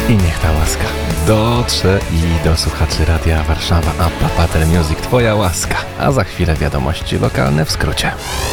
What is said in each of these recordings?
I niech ta łaska dotrze i do słuchaczy Radia Warszawa, a Papater Music, twoja łaska. A za chwilę wiadomości lokalne w skrócie.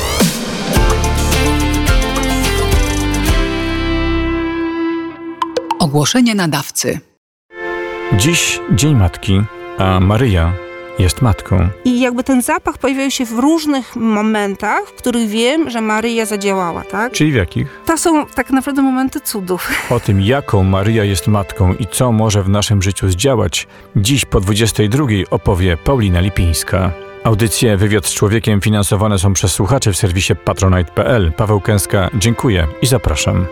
Ogłoszenie nadawcy. Dziś Dzień Matki, a Maryja jest matką. I jakby ten zapach pojawiał się w różnych momentach, w których wiem, że Maryja zadziałała, tak? Czyli w jakich? To są tak naprawdę momenty cudów. O tym, jaką Maryja jest matką i co może w naszym życiu zdziałać, dziś po 22 opowie Paulina Lipińska. Audycje Wywiad z Człowiekiem finansowane są przez słuchaczy w serwisie patronite.pl. Paweł Kęska, dziękuję i zapraszam.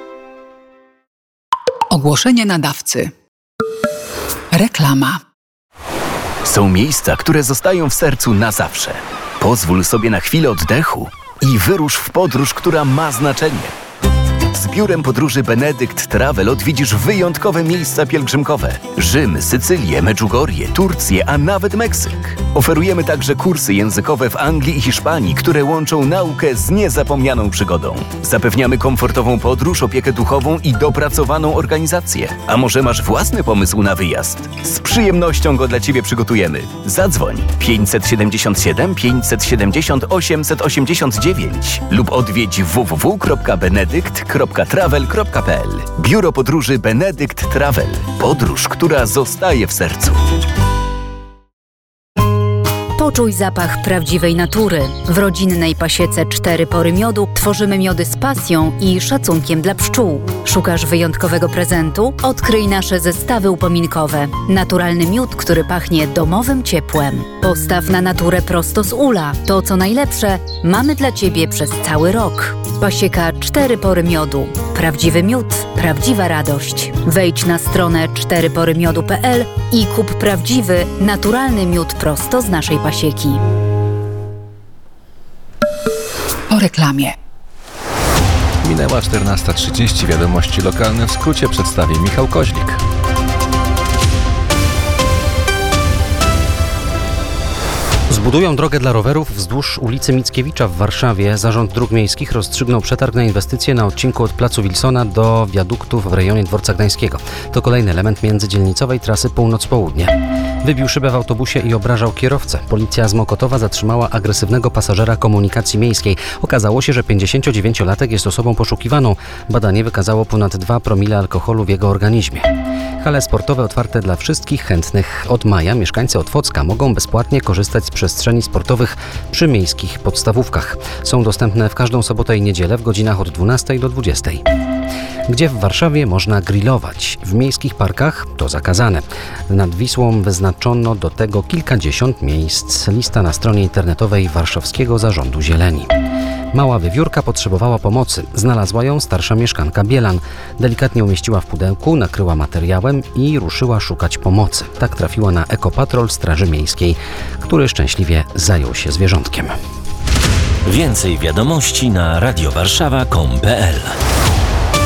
Ogłoszenie nadawcy. Reklama. Są miejsca, które zostają w sercu na zawsze. Pozwól sobie na chwilę oddechu i wyrusz w podróż, która ma znaczenie. Z biurem podróży Benedykt Travel odwiedzisz wyjątkowe miejsca pielgrzymkowe. Rzym, Sycylię, Medjugorje, Turcję, a nawet Meksyk. Oferujemy także kursy językowe w Anglii i Hiszpanii, które łączą naukę z niezapomnianą przygodą. Zapewniamy komfortową podróż, opiekę duchową i dopracowaną organizację. A może masz własny pomysł na wyjazd? Z przyjemnością go dla Ciebie przygotujemy. Zadzwoń 577 570 889 lub odwiedź www.benedykt.travel.pl. Biuro podróży Benedykt Travel. Podróż, która zostaje w sercu. Poczuj zapach prawdziwej natury. W rodzinnej pasiece 4 pory miodu tworzymy miody z pasją i szacunkiem dla pszczół. Szukasz wyjątkowego prezentu? Odkryj nasze zestawy upominkowe. Naturalny miód, który pachnie domowym ciepłem. Postaw na naturę prosto z ula. To, co najlepsze, mamy dla Ciebie przez cały rok. Pasieka 4 pory miodu. Prawdziwy miód, prawdziwa radość. Wejdź na stronę 4porymiodu.pl i kup prawdziwy, naturalny miód prosto z naszej pasieki. Po reklamie. Minęła 14:30, wiadomości lokalne w skrócie przedstawi Michał Koźlik. Zbudują drogę dla rowerów wzdłuż ulicy Mickiewicza w Warszawie. Zarząd Dróg Miejskich rozstrzygnął przetarg na inwestycje na odcinku od placu Wilsona do wiaduktów w rejonie Dworca Gdańskiego. To kolejny element międzydzielnicowej trasy północ-południe. Wybił szybę w autobusie i obrażał kierowcę. Policja z Mokotowa zatrzymała agresywnego pasażera komunikacji miejskiej. Okazało się, że 59-latek jest osobą poszukiwaną. Badanie wykazało ponad 2 promile alkoholu w jego organizmie. Hale sportowe otwarte dla wszystkich chętnych. Od maja mieszkańcy Otwocka mogą bezpłatnie korzystać z przestrzeni sportowych przy miejskich podstawówkach. Są dostępne w każdą sobotę i niedzielę w godzinach od 12 do 20. Gdzie w Warszawie można grillować? W miejskich parkach to zakazane. Nad Wisłą wyznaczono do tego kilkadziesiąt miejsc. Lista na stronie internetowej Warszawskiego Zarządu Zieleni. Mała wiewiórka potrzebowała pomocy. Znalazła ją starsza mieszkanka Bielan. Delikatnie umieściła w pudełku, nakryła materiałem i ruszyła szukać pomocy. Tak trafiła na ekopatrol Straży Miejskiej, który szczęśliwie zajął się zwierzątkiem. Więcej wiadomości na radiowarszawa.com.pl